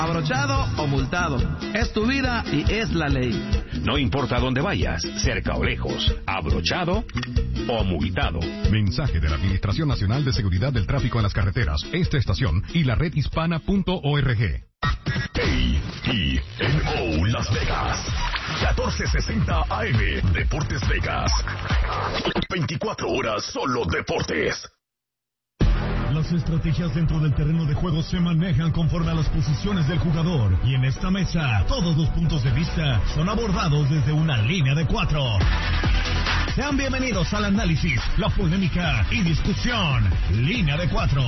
Abrochado o multado, es tu vida y es la ley. No importa dónde vayas, cerca o lejos, abrochado o multado. Mensaje de la Administración Nacional de Seguridad del Tráfico en las Carreteras, esta estación y la redhispana.org. KENO Las Vegas, 1460 AM, Deportes Vegas. 24 horas solo deportes. Las estrategias dentro del terreno de juego se manejan conforme a las posiciones del jugador. Y en esta mesa, todos los puntos de vista son abordados desde una línea de 4. Sean bienvenidos al análisis, la polémica y discusión. Línea de 4.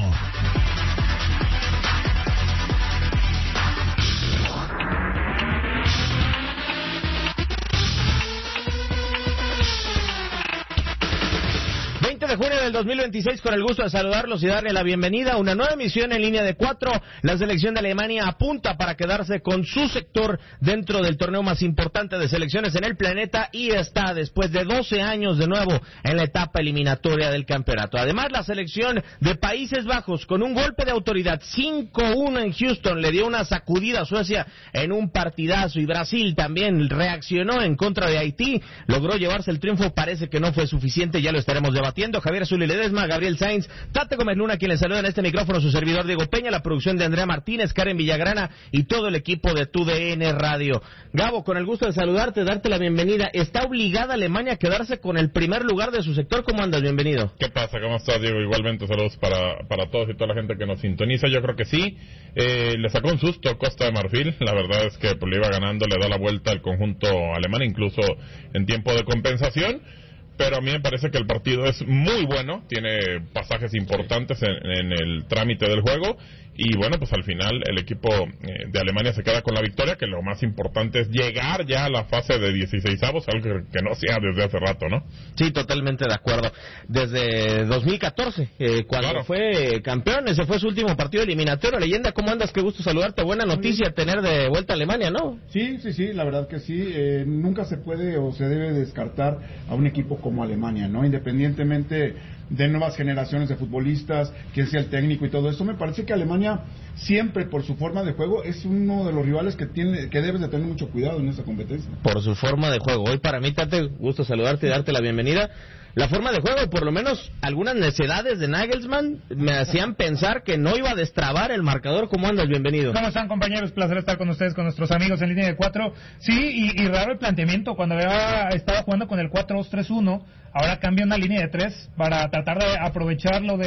20 de junio del 2026, con el gusto de saludarlos y darle la bienvenida a una nueva emisión en línea de 4. La selección de Alemania apunta para quedarse con su sector dentro del torneo más importante de selecciones en el planeta y está después de 12 años de nuevo en la etapa eliminatoria del campeonato. Además, la selección de Países Bajos, con un golpe de autoridad 5-1 en Houston, le dio una sacudida a Suecia en un partidazo, y Brasil también reaccionó en contra de Haití, logró llevarse el triunfo. Parece que no fue suficiente, ya lo estaremos debatiendo. Javier Zuli Ledesma, Gabriel Sainz, Tate Gómez Luna, quien les saluda en este micrófono, su servidor Diego Peña, la producción de Andrea Martínez, Karen Villagrana y todo el equipo de TUDN Radio. Gabo, con el gusto de saludarte, darte la bienvenida. ¿Está obligada Alemania a quedarse con el primer lugar de su sector? ¿Cómo andas? Bienvenido. ¿Qué pasa? ¿Cómo estás, Diego? Igualmente, saludos para todos y toda la gente que nos sintoniza. Yo creo que sí. Le sacó un susto Costa de Marfil. La verdad es que pues, le iba ganando, le da la vuelta al conjunto alemán, incluso en tiempo de compensación. Pero a mí me parece que el partido es muy bueno, tiene pasajes importantes en el trámite del juego, y bueno, pues al final el equipo de Alemania se queda con la victoria, que lo más importante es llegar ya a la fase de 16avos, algo que no sea desde hace rato, ¿no? Sí, totalmente de acuerdo. Desde 2014, cuando fue campeón, ese fue su último partido eliminatorio. Leyenda, ¿cómo andas? Qué gusto saludarte, buena noticia tener de vuelta a Alemania, ¿no? Sí, la verdad que sí. Nunca se puede o se debe descartar a un equipo como Alemania, ¿no? Independientemente de nuevas generaciones de futbolistas, quién sea el técnico y todo eso, me parece que Alemania siempre, por su forma de juego, es uno de los rivales que debes de tener mucho cuidado en esta competencia. Por su forma de juego. Hoy para mí, Tate, gusto saludarte y darte la bienvenida. La forma de juego, por lo menos algunas necedades de Nagelsmann me hacían pensar que no iba a destrabar el marcador. ¿Cómo andas? Bienvenido. ¿Cómo están, compañeros? Placer estar con ustedes, con nuestros amigos en línea de 4. Sí, y raro el planteamiento. Cuando estaba jugando con el 4-2-3-1, ahora cambia una línea de 3 para tratar de aprovechar lo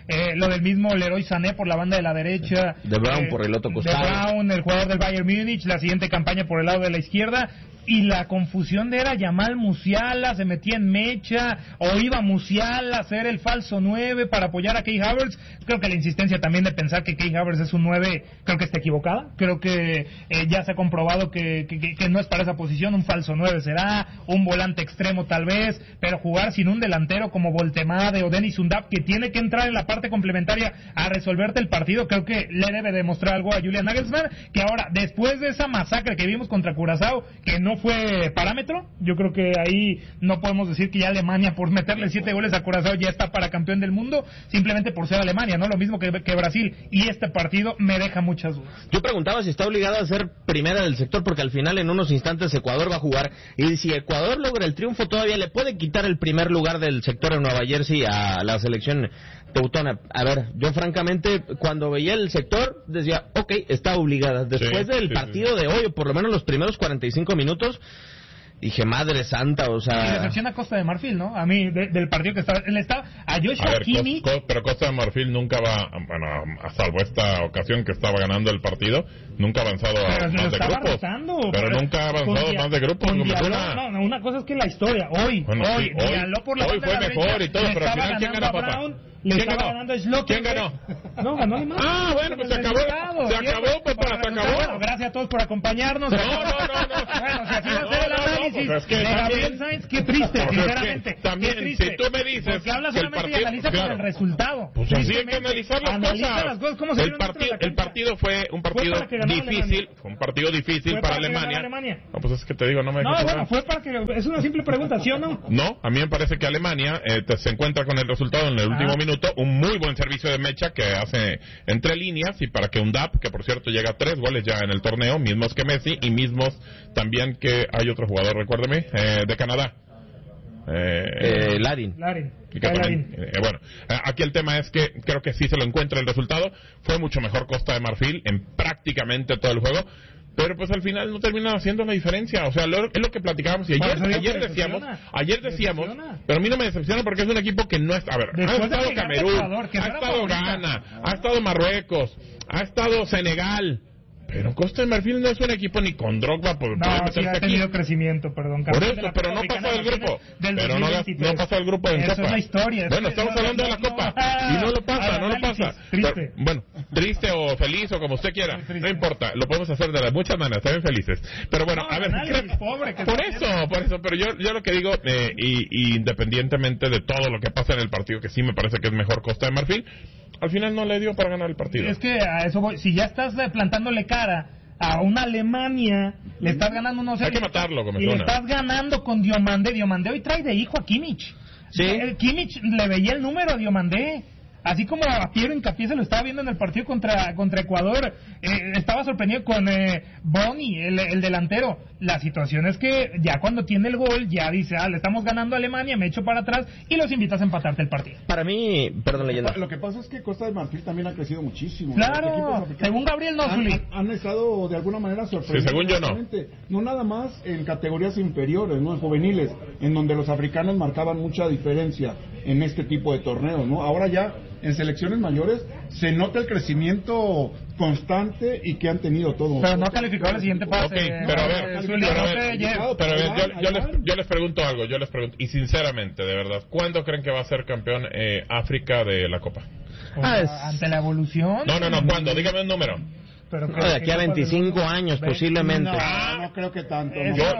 del mismo Leroy Sané por la banda de la derecha. De Brown por el otro costado. De Brown, el jugador del Bayern Múnich, la siguiente campaña por el lado de la izquierda. Y la confusión de era Yamal Musiala, se metía en mecha, o iba Musiala a hacer el falso 9 para apoyar a Kai Havertz. Creo que la insistencia también de pensar que Kai Havertz es un 9, creo que está equivocada. Creo que ya se ha comprobado que no es para esa posición. Un falso 9 será, un volante extremo tal vez, pero jugar sin un delantero como Voltemade o Denis Undav, que tiene que entrar en la parte complementaria a resolverte el partido, creo que le debe demostrar algo a Julian Nagelsmann, que ahora, después de esa masacre que vimos contra Curazao, que no fue parámetro, yo creo que ahí no podemos decir que ya Alemania, por meterle 7 goles a Curazao, ya está para campeón del mundo, simplemente por ser Alemania, ¿no? Lo mismo que Brasil, y este partido me deja muchas dudas. Yo preguntaba si está obligada a ser primera del sector, porque al final en unos instantes Ecuador va a jugar, y si Ecuador logra el triunfo todavía le puede quitar el primer lugar del sector en Nueva Jersey a la selección teutona. A ver, yo francamente cuando veía el sector decía, ok, está obligada. Después del partido de hoy, o por lo menos los primeros 45 minutos, dije, madre santa, o sea... Y decepciona a Costa de Marfil, ¿no? A mí, del partido que estaba... Él estaba a Joshua Kimmich... Pero Costa de Marfil nunca va... Bueno, a salvo esta ocasión que estaba ganando el partido, nunca ha avanzado a más de grupos. Rotando, pero nunca ha avanzado más de grupos. No, una cosa es que la historia, hoy Diallo por la hoy fue mejor y todo, pero al final, ¿quién ganó, papá? Le estaba ganando Slot. ¿Quién ganó? No, ganó Alemania. Ah, bueno, pues se acabó, papá, se acabó. Bueno, gracias a todos por acompañarnos. No. Bueno, si así va a ser el análisis. análisis pues es que de también- Gabriel Sainz, qué triste, Pues es que sinceramente. también, qué triste. si tú me dices Porque habla que el solamente y partido- analiza por claro. el resultado. Pues así hay que Tristemente. analizar las Analiza las cosas, cómo se el dieron dentro de la partido, el cancha. partido fue un partido para que ganara difícil, Alemania. fue un partido difícil Fue para para que ganara Alemania. Alemania. No, pues es que te digo, no me No, dejes bueno, hablar. fue para que... Es una simple pregunta, ¿sí o no? No, a mí me parece que Alemania se encuentra con el resultado en el último minuto, un muy buen servicio de Mecha que hace entre líneas y para que Undap, que por cierto llega a 3 goles ya en el torneo, mismos que Messi y mismos también que hay otro jugador, recuérdeme, de Canadá. Larin. Y que también, bueno, aquí el tema es que creo que sí se lo encuentra el resultado. Fue mucho mejor Costa de Marfil en prácticamente todo el juego. Pero pues al final no termina haciendo la diferencia. O sea, es lo que platicábamos. Y ayer decíamos, pero a mí no me decepciona porque es un equipo que no está. A ver, Después ha estado de que gane Camerún, Ecuador, que ha no era estado favorita. Ghana, ha estado Marruecos, ha estado Senegal. Pero Costa de Marfil no es un equipo ni con Drogba por poder No, sí meterse ha aquí. tenido crecimiento, perdón. Por campeón de eso, la pero Copa no Africana pasó el de grupo. Naciones del Pero no 2023. pasó el grupo en Eso Copa. es la historia. Bueno, estamos hablando de la Copa. Y no lo pasa, no lo pasa. Triste. Pero, bueno, triste o feliz o como usted quiera. No importa. Lo podemos hacer de las muchas maneras. También felices. Pero bueno, No, a ver. análisis, pobre, que Por está eso. Pero yo lo que digo, y independientemente de todo lo que pasa en el partido, que sí me parece que es mejor Costa de Marfil, al final no le dio para ganar el partido. Es que a eso voy. Si ya estás plantándole cara a una Alemania, le estás ganando 1-0. Hay que matarlo, como y le suena. estás ganando con Diomandé. Diomandé hoy trae de hijo a Kimmich. Sí. Kimmich le veía el número a Diomandé. Así como a Piero Hincapié se lo estaba viendo en el partido contra Ecuador, estaba sorprendido con Boni, el delantero. La situación es que ya cuando tiene el gol, ya dice, le estamos ganando a Alemania, me echo para atrás y los invitas a empatarte el partido. Para mí, perdón, leyenda. Lo que pasa es que Costa de Marfil también ha crecido muchísimo. Claro, Los equipos africanos según Gabriel Nozuli. han estado de alguna manera sorprendidos. Sí, según yo no. No nada más en categorías inferiores, no en juveniles, en donde los africanos marcaban mucha diferencia en este tipo de torneos, ¿no? Ahora ya en selecciones mayores se nota el crecimiento constante y que han tenido todos. Pero no ha calificado la siguiente fase. Ok, pero a ver, yo les pregunto algo, y sinceramente, de verdad, ¿cuándo creen que va a ser campeón África de la Copa? Ante la evolución. No, ¿cuándo? Dígame un número. Pero De aquí a 25 años posiblemente. No creo que tanto.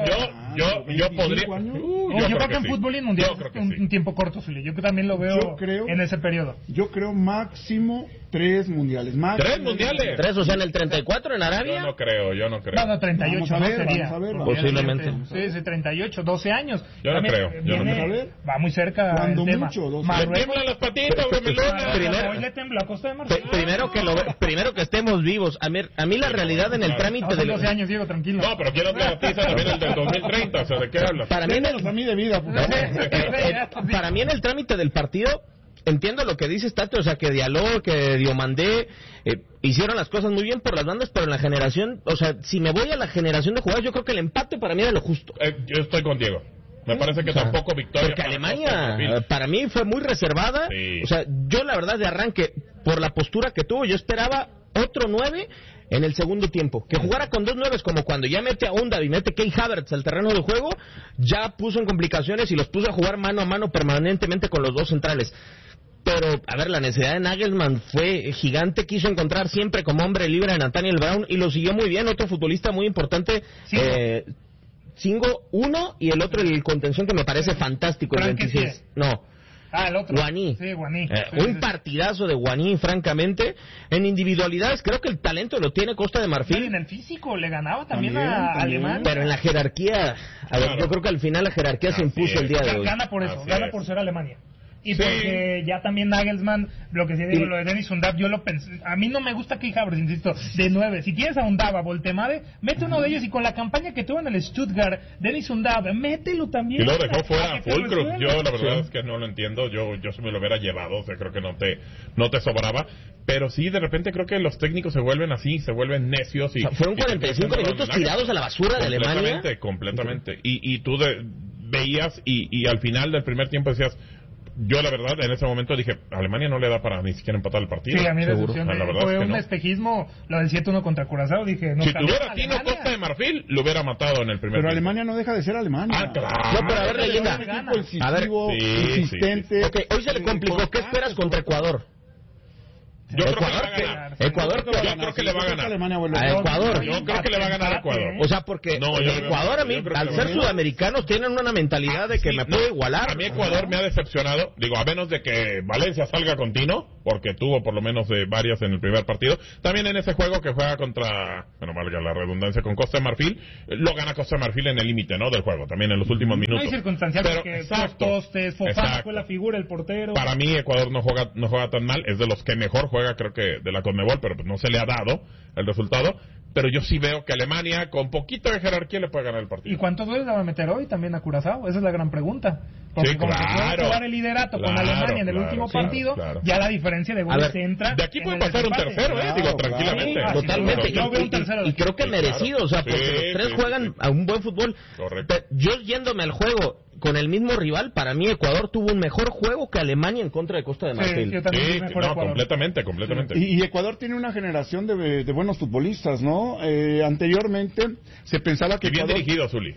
Yo podría. Yo creo que en fútbol y en mundial es un tiempo corto, Zuli. Yo también lo veo en ese periodo. Yo creo máximo 3 mundiales. ¿3 mundiales? 3, o sea, en el 34 en Arabia. Yo no creo. No, 38 vamos a ver, sería. vamos a ver. Posiblemente. Sí, 38, 12 años. Yo no creo. Va muy cerca Cuando el tema. mucho, 12. Le tiemblan las patitas, Gomelona. Hoy le tembló a Costa de Marfil. Primero que estemos vivos. A mí la realidad en el trámite de del 12 años, Diego, tranquilo. No, pero quiero garantizar también el del 2030, o sea, ¿de qué hablas? Para mí a mí de vida. Para mí en el trámite del partido entiendo lo que dice Tate, o sea, que Diallo, que Diomandé hicieron las cosas muy bien por las bandas, pero en la generación, o sea, si me voy a la generación de jugadores, yo creo que el empate para mí era lo justo. Yo estoy con Diego. Me parece que tampoco victoria. Porque Alemania, para mí, fue muy reservada. Sí. O sea, yo la verdad de arranque, por la postura que tuvo, yo esperaba otro 9 en el segundo tiempo. Que jugara con 2 9 como cuando ya mete a Undab y mete Kai Havertz al terreno de juego, ya puso en complicaciones y los puso a jugar mano a mano permanentemente con los dos centrales. Pero, a ver, la necesidad de Nagelsmann fue gigante, quiso encontrar siempre como hombre libre a Nathaniel Brown y lo siguió muy bien, otro futbolista muy importante. Singo, uno, y el otro el contención que me parece fantástico, el 26. No. El otro. Guaní. Sí, Guaní. Un partidazo de Guaní, francamente. En individualidades, creo que el talento lo tiene Costa de Marfil. En el físico le ganaba también a Alemania. Pero en la jerarquía, yo creo que al final la jerarquía se impuso el día de hoy. Gana por eso, gana por ser Alemania. Y porque ya también Nagelsmann, lo que se digo, lo de Dennis Undab, yo lo pensé. A mí no me gusta Kai Havertz, insisto, de 9. Si tienes a Undab, a Voltemade, mete uno de ellos y con la campaña que tuvo en el Stuttgart, Dennis Undab, mételo también. Y lo dejó fuera Fulkrug. Yo la verdad es que no lo entiendo. Yo se me lo hubiera llevado, o sea, creo que no te sobraba. Pero sí, de repente creo que los técnicos se vuelven así, se vuelven necios. Y, fueron 45 minutos tirados a la basura de Alemania. Completamente. Y tú veías y al final del primer tiempo decías... Yo la verdad en ese momento dije, Alemania no le da para ni siquiera empatar el partido. Sí, a mí la decepción fue un no. espejismo, lo del 7-1 contra Curazao, dije, no. Si tuviera Tino Costa de Marfil, lo hubiera matado en el primer Pero tiempo. Alemania no deja de ser Alemania. Claro. No, pero a ver, leyenda. A ver, insistente. Ok, hoy se le complicó. ¿Qué esperas contra Ecuador? Yo creo que le va a ganar. Ecuador yo creo que le va a ganar. A Ecuador. Yo creo que le va a ganar a Ecuador. O sea, porque Ecuador, a mí, al ser sudamericanos, tienen una mentalidad de que me puede igualar. A mí Ecuador me ha decepcionado, digo, a menos de que Valencia salga con Tino, porque tuvo por lo menos varias en el primer partido. También en ese juego que juega contra, bueno, valga la redundancia, con Costa de Marfil, lo gana Costa de Marfil en el límite, ¿no?, del juego, también en los últimos minutos. No hay circunstancial, porque los postes, Fofana fue la figura, el portero. Para mí Ecuador no juega tan mal, es de los que mejor juega, creo que de la CONMEBOL, pero pues no se le ha dado el resultado. Pero yo sí veo que Alemania, con poquito de jerarquía, le puede ganar el partido. ¿Y cuántos goles le va a meter hoy también a Curazao? Esa es la gran pregunta. Porque sí, como puede jugar el liderato con Alemania en el último partido, ya la diferencia de goles se entra. De aquí puede pasar un tercero, digo, tranquilamente. Sí, totalmente. Yo veo un tercero. Y creo que merecido, o sea, porque los tres juegan a un buen fútbol. Correcto. Yo yéndome al juego con el mismo rival, para mí Ecuador tuvo un mejor juego que Alemania en contra de Costa de Marfil. Sí, no, completamente. Y Ecuador tiene una generación de buenos futbolistas, ¿no? Anteriormente se pensaba que y bien Ecuador... dirigido, Zuli.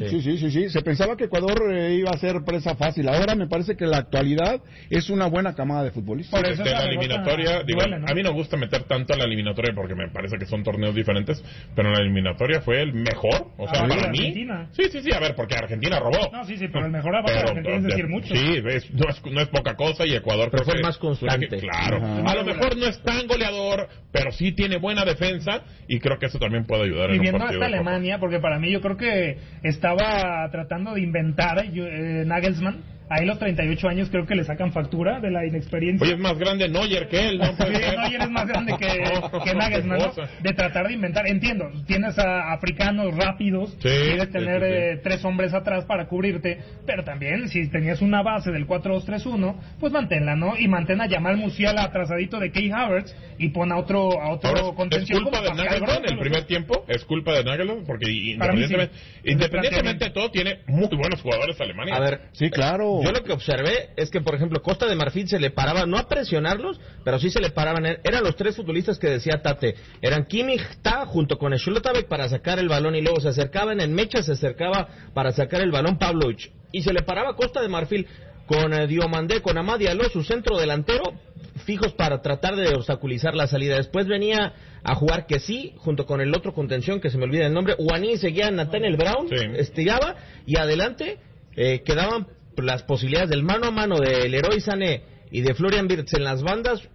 Sí. Se pensaba que Ecuador iba a ser presa fácil. Ahora me parece que en la actualidad es una buena camada de futbolistas. Por eso de la eliminatoria, digo, ¿no? A mí no me gusta meter tanto a la eliminatoria porque me parece que son torneos diferentes, pero en la eliminatoria fue el mejor, o sea, para mí. Argentina. Sí, a ver, porque Argentina robó. No, sí, pero el mejor para Argentina es decir mucho. Sí, no es poca cosa, y Ecuador pero fue más constante. Claro. A lo mejor no es tan goleador, pero sí tiene buena defensa, y creo que eso también puede ayudar en un partido. Y viendo hasta Alemania, porque para mí yo creo que estaba tratando de inventar Nagelsmann. Ahí los 38 años creo que le sacan factura de la inexperiencia. Oye, es más grande Neuer que él, ¿no? Sí, Neuer es más grande que Nagelsmann, ¿no? De tratar de inventar. Entiendo, tienes a africanos rápidos, quieres tener 3 hombres atrás para cubrirte, pero también si tenías una base del 4-2-3-1, pues manténla, ¿no? Y mantén a Yamal Musiala atrasadito de Kai Havertz y pon a otro contención. ¿Es culpa de Nagelsmann el primer tiempo? ¿Es culpa de Nagelsmann? Porque independientemente de todo, tiene muy buenos jugadores Alemania. A ver, sí, claro. Yo lo que observé es que, por ejemplo, Costa de Marfil se le paraba, no a presionarlos, pero sí se le paraban. Eran los 3 futbolistas que decía Tate. Eran Kimmich, Ta, junto con Schlotterbeck para sacar el balón, y luego se acercaban en mecha, se acercaba para sacar el balón Pavlovic. Y se le paraba Costa de Marfil con Diomandé, con Amad Diallo, su centro delantero, fijos para tratar de obstaculizar la salida. Después venía a jugar que sí, junto con el otro contención, que se me olvida el nombre, Ouani, seguía Nathaniel Brown, estiraba, y adelante quedaban las posibilidades del mano a mano de Leroy Sané y de Florian Wirtz en las bandas,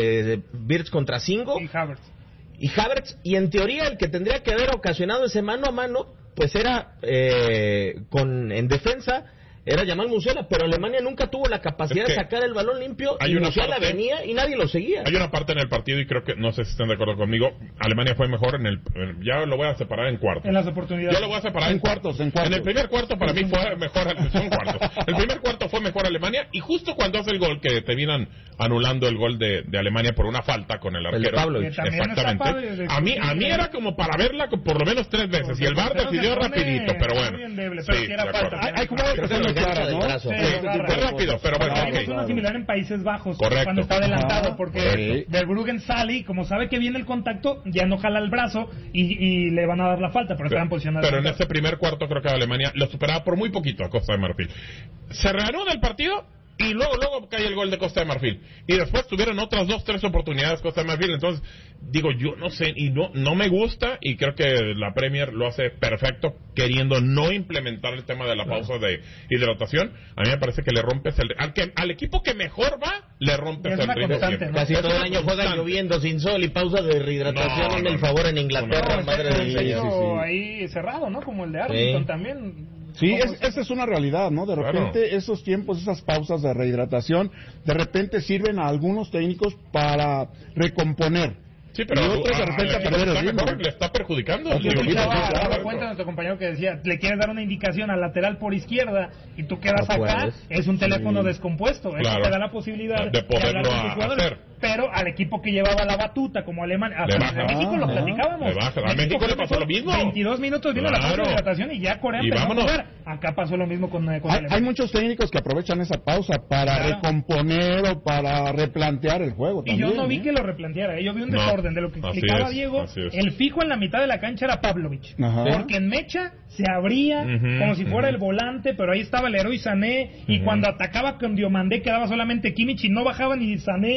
Wirtz contra Singo y Havertz, y en teoría el que tendría que haber ocasionado ese mano a mano pues era en defensa era Yamal Musiala, pero Alemania nunca tuvo la capacidad de sacar el balón limpio, y Musiala venía y nadie lo seguía. Hay una parte en el partido, y creo que, no sé si están de acuerdo conmigo, Alemania fue mejor ya lo voy a separar en cuartos. En las oportunidades. Ya lo voy a separar en cuartos. En el primer cuarto para mí fue mejor, son cuartos. El primer cuarto fue mejor Alemania, y justo cuando hace el gol, que terminan anulando el gol de Alemania por una falta con el arquero. Exactamente. A mí era como para verla por lo menos 3 veces, y el VAR decidió rapidito, pero bueno. Hay jugadores clara, ¿no? Rápido, pero bueno. Es una similar en Países Bajos, correcto, cuando está adelantado, porque Verbruggen sale y como sabe que viene el contacto, ya no jala el brazo y le van a dar la falta, pero estaban posicionados. Pero en ese primer cuarto creo que Alemania lo superaba por muy poquito a Costa de Marfil. Se reanuda el partido y luego cae el gol de Costa de Marfil, y después tuvieron otras 2-3 oportunidades Costa de Marfil. Entonces digo, yo no sé, y no me gusta, y creo que la Premier lo hace perfecto, queriendo no implementar el tema de la pausa de hidratación. A mí me parece que le rompes al equipo que mejor va, le rompes el ritmo. Casi todo el año juegan lloviendo, sin sol, y pausa de rehidratación en el favor en Inglaterra. Ahí cerrado, ¿no? Como el de Arlington también. Sí, esa es una realidad, ¿no? De repente esos tiempos, esas pausas de rehidratación, de repente sirven a algunos técnicos para recomponer. Sí, pero y otros de repente a perder el ritmo. Le está perjudicando. Cuenta nuestro compañero que decía, le quieres dar una indicación al lateral por izquierda y tú quedas acá, es un teléfono descompuesto. Eso te da la posibilidad de poderlo hacer. Pero al equipo que llevaba la batuta, como Alemania, a México lo platicábamos. A México le pasó lo mismo. 22 minutos vino la pausa de hidratación y ya Corea empezó a jugar. Acá pasó lo mismo con Alemania. Hay muchos técnicos que aprovechan esa pausa para recomponer o para replantear el juego. Y yo no vi que lo replanteara, yo vi un desorden de lo que explicaba Diego. El fijo en la mitad de la cancha era Pavlovic, porque en mecha se abría como si fuera el volante, pero ahí estaba el Leroy Sané, y cuando atacaba con Diomandé quedaba solamente Kimmich y no bajaba ni Sané ni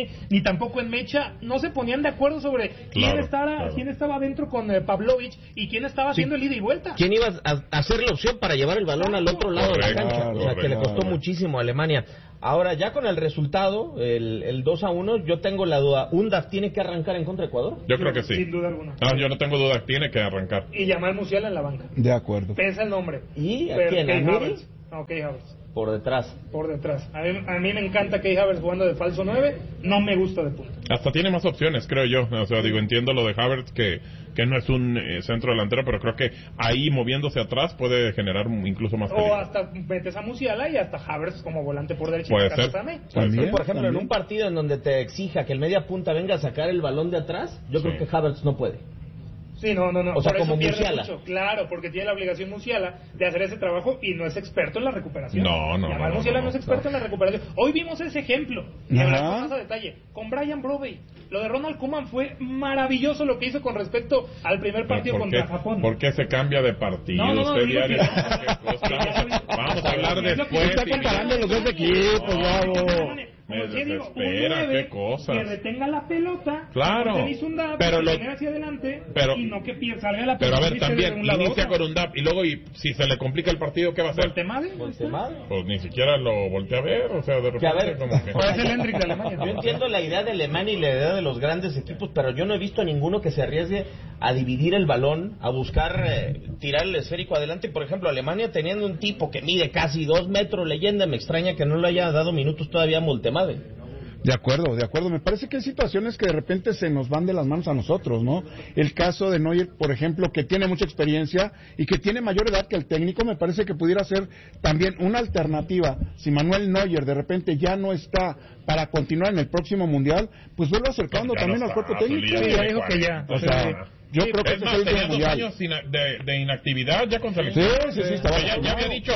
tampoco en Mecha no se ponían de acuerdo sobre quién estaba adentro con Pavlovic y quién estaba haciendo el ida y vuelta. ¿Quién iba a hacer la opción para llevar el balón al otro lado de la cancha? O sea, que le costó muchísimo a Alemania. Ahora, ya con el resultado, el 2-1, yo tengo la duda. ¿Undaf tiene que arrancar en contra de Ecuador? Yo creo que sí. Sin duda alguna. No, yo no tengo duda, tiene que arrancar. Y Yamal Musiala en la banca. De acuerdo. Pesa el nombre. ¿Y a quién? ¿A Havertz? No, Kai Havertz. Por detrás. A mí me encanta Kai Havertz jugando de falso 9, no me gusta de punta. Hasta tiene más opciones, creo yo. O sea, digo, entiendo lo de Havertz, que no es un centro delantero, pero creo que ahí moviéndose atrás puede generar incluso más peligro. O hasta metes a Musiala y hasta Havertz como volante por derecha. Puede ser. También, por ejemplo, en un partido en donde te exija que el media punta venga a sacar el balón de atrás, yo creo que Havertz no puede. Sí, no. O sea, por como eso pierde Musiala. mucho. Claro, porque tiene la obligación Musiala de hacer ese trabajo y no es experto en la recuperación. Musiala no es experto en la recuperación. Hoy vimos ese ejemplo. Y hablamos más a detalle. Con Brian Brobey. Lo de Ronald Koeman fue maravilloso lo que hizo con respecto al primer partido contra Japón. ¿Por qué se cambia de partido? Vamos a hablar después. Está comparando los dos equipos, Gabo. Me desespera, qué cosa. Que retenga la pelota, claro, pero hacia adelante y no que salga la pelota. Pero a ver, también inicia con un DAP y luego si se le complica el partido, ¿qué va a hacer? Pues ni siquiera lo voltea a ver, o sea, de repente como que... Es el Hendrik de Alemania. Yo entiendo la idea de Alemania y la idea de los grandes equipos, pero yo no he visto a ninguno que se arriesgue a dividir el balón, a buscar tirar el esférico adelante. Por ejemplo, Alemania teniendo un tipo que mide casi 2 metros, leyenda, me extraña que no le haya dado minutos todavía a Moltemade. De acuerdo. Me parece que hay situaciones que de repente se nos van de las manos a nosotros, ¿no? El caso de Neuer, por ejemplo, que tiene mucha experiencia y que tiene mayor edad que el técnico, me parece que pudiera ser también una alternativa. Si Manuel Neuer de repente ya no está para continuar en el próximo Mundial, pues vuelve acercando también al cuerpo técnico. Ya dijo que ya. O sea, yo creo que es más, tenía 2 años de inactividad ya con selección. Sí, estaba ya había dicho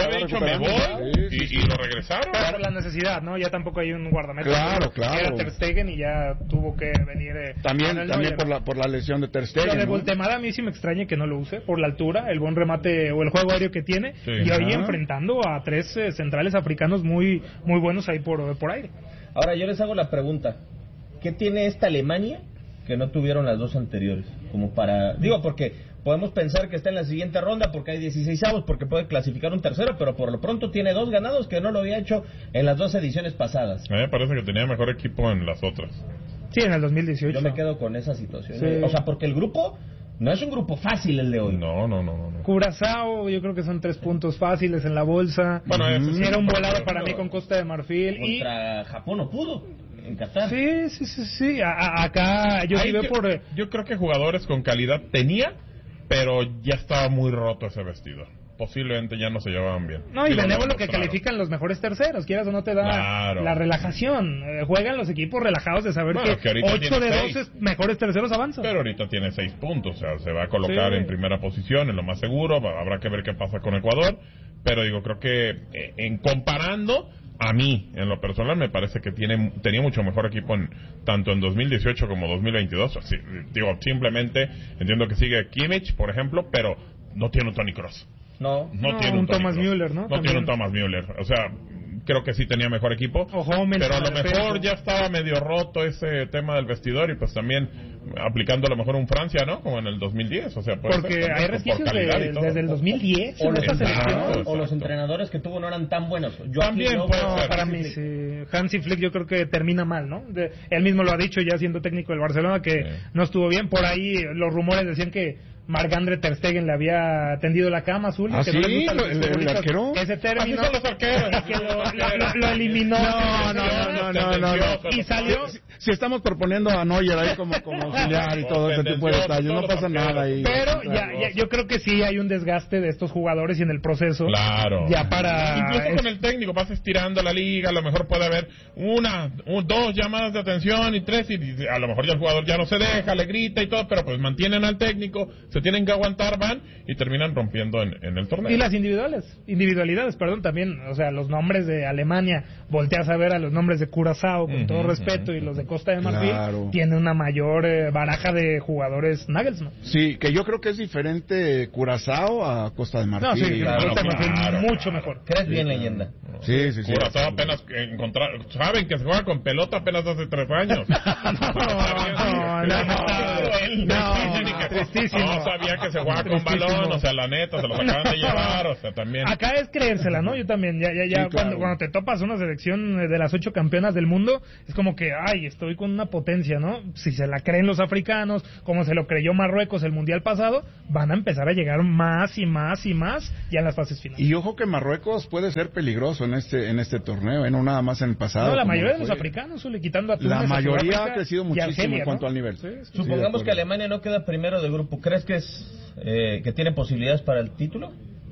me voy y lo regresaron. Pero por la necesidad, ¿no? Ya tampoco hay un guardameta. Claro. Era Ter Stegen y ya tuvo que venir. También por la lesión de Ter Stegen. Lo de Moltemade a mí sí me extraña que no lo use por la altura, el buen remate o el juego aéreo que tiene. Sí. Y ahí enfrentando a 3 centrales africanos muy buenos ahí por aire. Ahora yo les hago la pregunta: ¿qué tiene esta Alemania que no tuvieron las 2 anteriores? Como para... Digo, porque podemos pensar que está en la siguiente ronda porque hay 16avos, porque puede clasificar un tercero, pero por lo pronto tiene 2 ganados que no lo había hecho en las 2 ediciones pasadas. A mí me parece que tenía mejor equipo en las otras. Sí, en el 2018. Yo me quedo con esa situación. Sí. O sea, porque el grupo... No es un grupo fácil el de hoy. No. Curazao, yo creo que son 3 puntos fáciles en la bolsa. Bueno, era un volado para mí con Costa de Marfil. Contra Japón no pudo. En Qatar. Sí. Acá yo sí veo por... Yo creo que jugadores con calidad tenía, pero ya estaba muy roto ese vestidor. Posiblemente ya no se llevaban bien. No, y tenemos lo que califican los mejores terceros. Quieras o no te da la relajación. Juegan los equipos relajados de saber que 8 de 12 mejores terceros avanzan. Pero ahorita tiene 6 puntos. O sea, se va a colocar en primera posición, en lo más seguro. Habrá que ver qué pasa con Ecuador. Pero digo, creo que en comparando... A mí, en lo personal, me parece que tenía mucho mejor equipo tanto en 2018 como 2022. Así, digo, simplemente entiendo que sigue Kimmich, por ejemplo, pero no tiene un Toni Kroos. No tiene un Thomas Müller, ¿no? No tiene un Thomas Müller. O sea, creo que sí tenía mejor equipo. Pero a lo mejor ya estaba medio roto ese tema del vestidor y pues también aplicando a lo mejor un Francia, ¿no? Como en el 2010. O sea, porque hay resquicios desde el 2010. O los entrenadores que tuvo no eran tan buenos. También para mí sí. Hansi Flick yo creo que termina mal, ¿no? Él mismo lo ha dicho ya siendo técnico del Barcelona que no estuvo bien. Por ahí los rumores decían que Marc-André Ter Stegen le había tendido la cama azul. ¿Ah, que sí? No el arquero. Ese término. Así son los arqueros. Que lo eliminó. No. Y salió. Si estamos proponiendo a Neuer ahí como auxiliar y todo ese tipo de detalles, no pasa nada ahí. Pero yo creo que sí hay un desgaste de estos jugadores y en el proceso. Claro. Ya para. Incluso con el técnico vas estirando la liga, a lo mejor puede haber 2 llamadas de atención y 3 y a lo mejor ya el jugador ya no se deja, le grita y todo, pero pues mantienen al técnico. se tienen que aguantar, van y terminan rompiendo en el torneo. Y las individualidades, también, o sea, los nombres de Alemania, volteas a ver a los nombres de Curazao, con todo respeto, y los de Costa de Marfil, tiene una mayor baraja de jugadores Nagelsmann. Sí, que yo creo que es diferente Curazao a Costa de Marfil. No, sí, Costa de Marfil mucho mejor. ¿Crees bien, leyenda? Sí. Curazao apenas saben que se juega con pelota apenas hace 3 años. Tristísimo. No sabía que se jugaba con balón, o sea, la neta, se los acaban de llevar, o sea, también. Acá es creérsela, ¿no? Yo también, ya sí, claro. cuando te topas una selección de las 8 campeonas del mundo, es como que, estoy con una potencia, ¿no? Si se la creen los africanos, como se lo creyó Marruecos el Mundial pasado, van a empezar a llegar más y más y más ya en las fases finales. Y ojo que Marruecos puede ser peligroso en este torneo, no nada más en el pasado. No, la mayoría de los africanos, quitando a Túnez, la mayoría ha crecido muchísimo Argelia, en cuanto al nivel. Sí, supongamos que Alemania no queda primero del grupo. ¿Crees que tiene posibilidades para el título?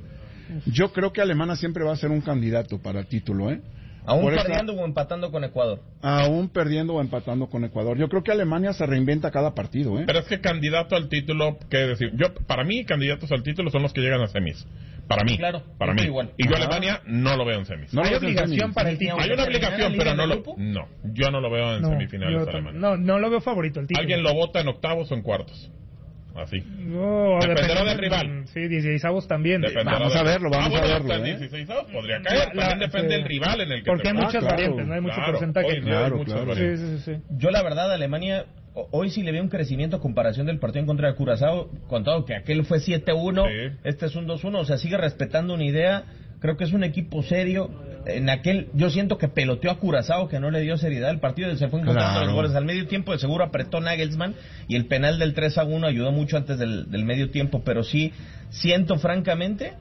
Yo creo que Alemania siempre va a ser un candidato para el título, ¿Aún perdiendo o empatando con Ecuador? Aún perdiendo o empatando con Ecuador. Yo creo que Alemania se reinventa cada partido, Pero es que candidato al título, ¿qué decir? Para mí, candidatos al título son los que llegan a semis. Para mí. Claro, para mí. Igual. Y yo Alemania no lo veo en semis. No hay obligación para el título. Hay una obligación, pero yo no lo veo en semifinales Alemania. No lo veo favorito el título. Alguien lo vota en octavos o en cuartos. Así. Dependerá del rival. Sí, 16avos también. Vamos a verlo. Hasta el 16avos podría caer. También depende del rival en el que porque hay muchas variantes, no hay mucho porcentaje. Claro. Sí. Yo la verdad, Alemania hoy sí le veo un crecimiento a comparación del partido en contra de Curazao, contado que aquel fue 7-1, este es un 2-1, o sea, sigue respetando una idea. Creo que es un equipo serio. En aquel, yo siento que peloteó a Curazao, que no le dio seriedad al partido, se fue encontrando los goles al medio tiempo, de seguro apretó Nagelsmann, y el penal del 3-1 ayudó mucho antes del medio tiempo, pero sí siento francamente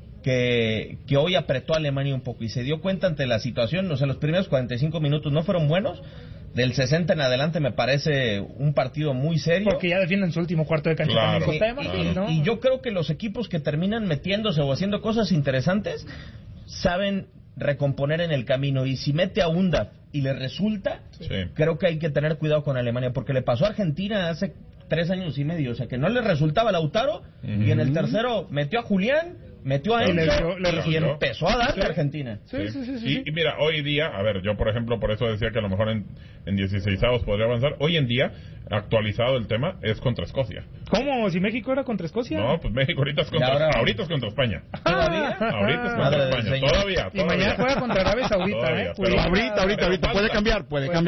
que hoy apretó a Alemania un poco, y se dio cuenta ante la situación. O sea, los primeros 45 minutos no fueron buenos, del 60 en adelante me parece un partido muy serio. Porque ya defienden su último cuarto de cancha también Costa de Marfil, ¿no? Y yo creo que los equipos que terminan metiéndose o haciendo cosas interesantes saben recomponer en el camino, y si mete a Undav y le resulta, creo que hay que tener cuidado con Alemania, porque le pasó a Argentina hace 3 años y medio, o sea, que no le resultaba Lautaro, y en el tercero metió a Julián, metió a Enzo y empezó a darle a Argentina. Sí. Y mira, hoy día, a ver, yo por ejemplo, por eso decía que a lo mejor en 16avos podría avanzar. Hoy en día, actualizado el tema, es contra Escocia. ¿Cómo? ¿Si México era contra Escocia? No, pues México ahorita es contra España. ¿Todavía? Ahorita es contra España, todavía. Y mañana juega contra Arabia Saudita, Ahorita, puede cambiar.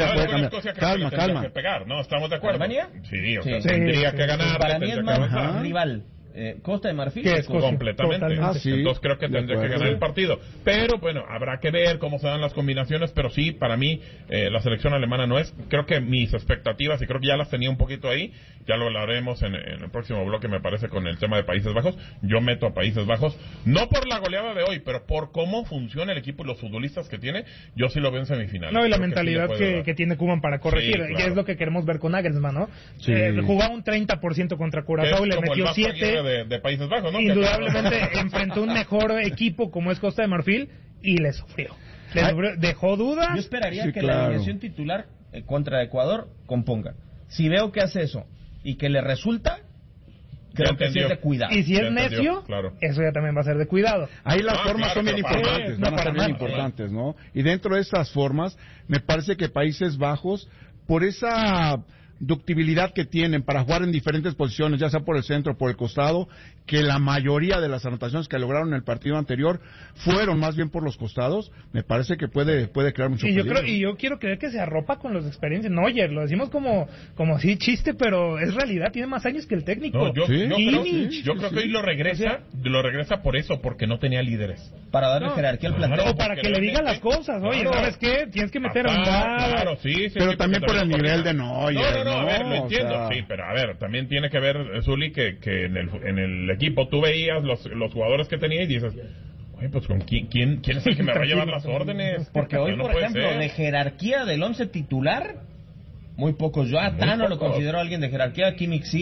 Calma. ¿No? ¿Estamos de acuerdo? ¿Alemania? Sí, o sea, tendría que ganar. Para mí es más rival. Costa de Marfil es completamente. Entonces creo que tendría que ganar el partido, pero bueno, habrá que ver cómo se dan las combinaciones. Pero sí, para mí la selección alemana no es, creo que mis expectativas, y creo que ya las tenía un poquito ahí, ya lo hablaremos en el próximo bloque, me parece, con el tema de Países Bajos. Yo meto a Países Bajos, no por la goleada de hoy, pero por cómo funciona el equipo y los futbolistas que tiene. Yo sí lo veo en semifinales. No, y la mentalidad que tiene Koeman para corregir, que es lo que queremos ver con Nagelsmann, ¿no? Jugaba un 30% contra Curazao y le metió 7 de Países Bajos, ¿no? Indudablemente enfrentó un mejor equipo como es Costa de Marfil y le sufrió. Dejó dudas. Yo esperaría que la alineación titular contra Ecuador componga. Si veo que hace eso y que le resulta, creo que sí es de cuidado. Y si es necio, eso ya también va a ser de cuidado. Ahí las formas son bien importantes, van a ser bien importantes, ¿no? Y dentro de estas formas, me parece que Países Bajos, por esa ductibilidad que tienen para jugar en diferentes posiciones, ya sea por el centro o por el costado, que la mayoría de las anotaciones que lograron en el partido anterior fueron más bien por los costados, me parece que puede crear mucho peligro. Y yo quiero creer que se arropa con las experiencias. Neuer, lo decimos como así chiste, pero es realidad, tiene más años que el técnico. No, yo creo que hoy lo regresa por eso, porque no tenía líderes. Para darle jerarquía al plantel. O para que le digan las cosas, oye, ¿sabes qué? Tienes que meter a un Claro, sí, pero también por el nivel de Neuer. No, a ver, lo entiendo, sí, pero a ver, también tiene que ver, Zuli, que en el equipo tú veías los jugadores que tenía y dices, oye, pues ¿con quién es el que me va a llevar las órdenes? Porque hoy, por ejemplo, de jerarquía del 11 titular, muy pocos. Yo a Tano lo considero alguien de jerarquía, Kimmich sí,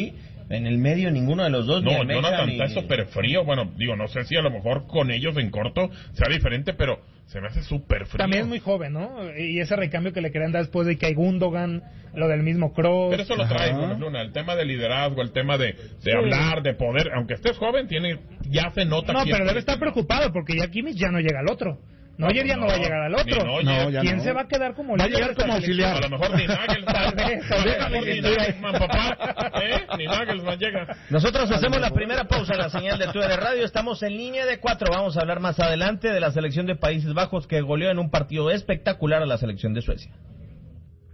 En el medio ninguno de los dos. No, ni Mecha, Jonathan ni... está súper frío. Bueno, digo, no sé si a lo mejor con ellos en corto sea diferente, pero se me hace súper frío. También es muy joven, ¿no? Y ese recambio que le querían dar después de que hay Gundogan, lo del mismo Kroos. Pero eso lo trae, por ejemplo, el tema de liderazgo, el tema de hablar, de poder. Aunque estés joven, ya se nota. No, pero debe estar preocupado porque ya Kimmich ya no llega al otro. Neuer ya no va a llegar al otro. ¿Quién se va a quedar como líder? Va a llegar como auxiliar. A lo mejor ni Nagelsmann. Ni Nagelsmann, papá. Ni Nagelsmann llega. Nosotros hacemos la primera pausa en la señal de TUDN Radio. Estamos en línea de 4. Vamos a hablar más adelante de la selección de Países Bajos que goleó en un partido espectacular a la selección de Suecia.